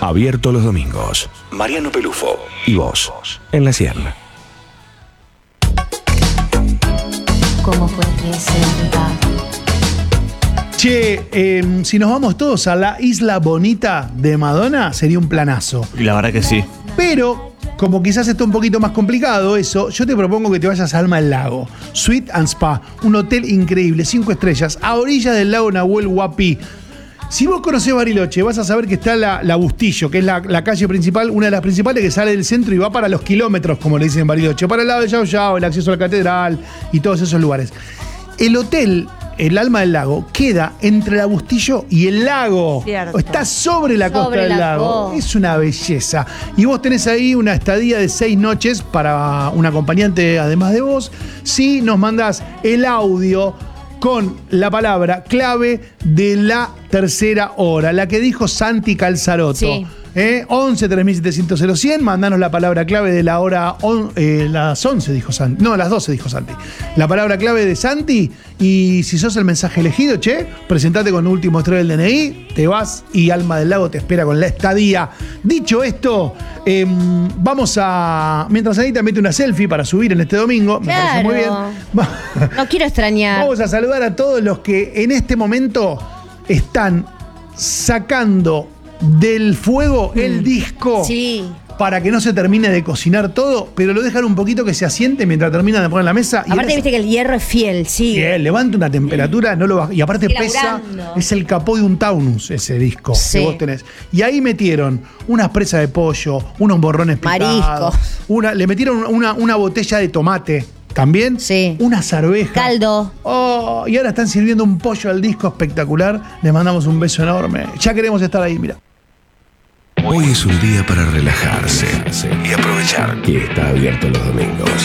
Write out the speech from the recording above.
Abierto los domingos. Mariano Pelufo y vos en la 100. ¿Cómo fue que se da? Che, si nos vamos todos a la Isla Bonita de Madonna, sería un planazo. Y la verdad que sí. Pero, como quizás está un poquito más complicado eso, yo te propongo que te vayas a Alma del Lago. Suite and Spa, un hotel increíble, 5 estrellas, a orillas del lago Nahuel Huapi. Si vos conocés Bariloche, vas a saber que está la Bustillo, que es la calle principal, una de las principales que sale del centro y va para los kilómetros, como le dicen en Bariloche, para el lado de Yao Yao, el acceso a la catedral y todos esos lugares. El hotel, el Alma del Lago, queda entre la Bustillo y el lago. Cierto. Está sobre la costa del lago. costa. Es una belleza. Y vos tenés ahí una estadía de 6 noches para un acompañante además de vos. Si nos mandás el audio con la palabra clave de la tercera hora, la que dijo Santi Calzaroto. Sí. 11 3700 100, mandanos la palabra clave de la hora, las 11 dijo Santi, no, las 12 dijo Santi. La palabra clave de Santi, y si sos el mensaje elegido, presentate con el último estrella del DNI, te vas y Alma del Lago te espera con la estadía. Dicho esto, vamos a, mientras Anita mete una selfie para subir en este domingo, me parece muy bien. No quiero extrañar. Vamos a saludar a todos los que en este momento están sacando del fuego el disco. Sí. Para que no se termine de cocinar todo, pero lo dejan un poquito que se asiente mientras terminan de poner en la mesa. Aparte, viste que el hierro es fiel, sí. Bien, levanta una temperatura, no lo baja. Y aparte Estoy pesa, laburando. es el capó de un Taunus ese disco Sí. que vos tenés. Y ahí metieron unas presas de pollo, unos morrones picados. Mariscos. Le metieron una botella de tomate también. Sí. Unas arvejas. Caldo. Oh, y ahora están sirviendo un pollo al disco espectacular. Les mandamos un beso enorme. Ya queremos estar ahí, mira. Hoy es un día para relajarse y aprovechar que está abierto los domingos.